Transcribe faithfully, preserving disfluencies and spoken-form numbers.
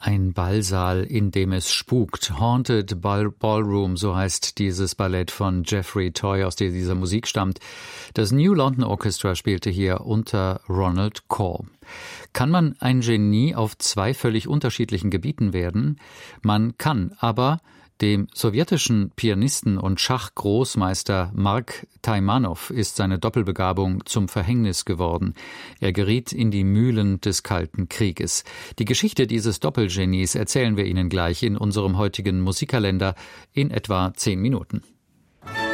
Ein Ballsaal, in dem es spukt. Haunted Ball Ballroom, so heißt dieses Ballett von Geoffrey Toy, aus dem dieser Musik stammt. Das New London Orchestra spielte hier unter Ronald Corr. Kann man ein Genie auf zwei völlig unterschiedlichen Gebieten werden? Man kann, aber dem sowjetischen Pianisten und Schachgroßmeister Mark Taimanow ist seine Doppelbegabung zum Verhängnis geworden. Er geriet in die Mühlen des Kalten Krieges. Die Geschichte dieses Doppelgenies erzählen wir Ihnen gleich in unserem heutigen Musikkalender in etwa zehn Minuten.